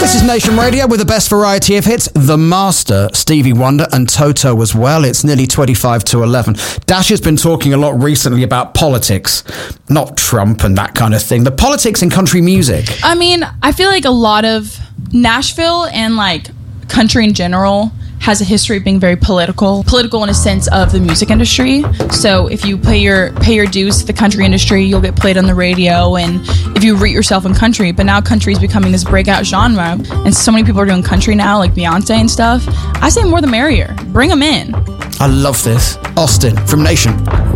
This is Nation Radio with the best variety of hits. The Master, Stevie Wonder, and Toto as well. It's nearly 25 to 11. Dash has been talking a lot recently about politics, not Trump and that kind of thing. The politics in country music. I mean, I feel like a lot of Nashville and like country in general has a history of being very political in a sense of the music industry. So if you pay your dues to the country industry, you'll get played on the radio, and if you root yourself in country. But now country is becoming this breakout genre, and so many people are doing country now, like Beyonce and stuff. I say more the merrier. Bring them in. I love this. Austin from Nation.